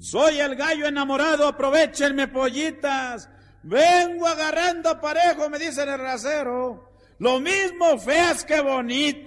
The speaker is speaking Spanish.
Soy el gallo enamorado, aprovechenme, pollitas. Vengo agarrando parejo, me dice el rasero. Lo mismo feas que bonitas.